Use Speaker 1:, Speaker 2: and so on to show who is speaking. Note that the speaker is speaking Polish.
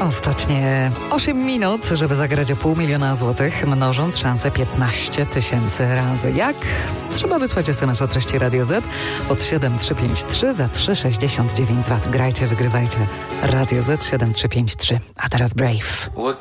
Speaker 1: Ostatnie 8 minut, żeby zagrać o 500 000 złotych, mnożąc szansę 15 000 razy. Jak? Trzeba wysłać SMS o treści Radio Z pod 7353 za 3,69 zł. Grajcie, wygrywajcie. Radio Z 7353. A teraz Brave.